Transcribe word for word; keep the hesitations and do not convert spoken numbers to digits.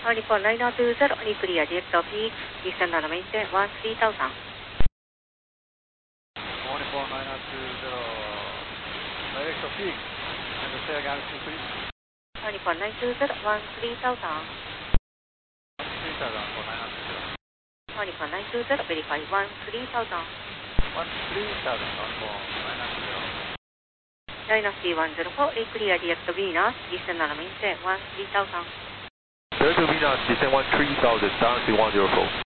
Uh, Nippon nine zero two zero, only clear direct B, descend and maintain one three thousand. Nippon nine zero two zero, direct B, and say again two three. Uh, Nippon nine two zero, one three thousand. three thousand for nine zero two zero. Uh, Nippon nine two zero, verify one three thousand. one three thousand for nine zero two zero. Dynasty one zero four, clear direct Venus, descend and maintain one three thousand. Delta Venus, descend one three thousand, Dynasty one zero four.